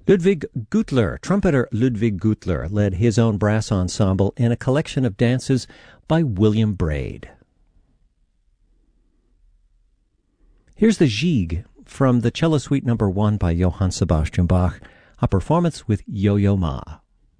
Ludwig Gutler, trumpeter Ludwig Gutler, led his own brass ensemble in a collection of dances by William Braid. Here's the Gigue from the Cello Suite No. 1 by Johann Sebastian Bach, a performance with Yo-Yo Ma.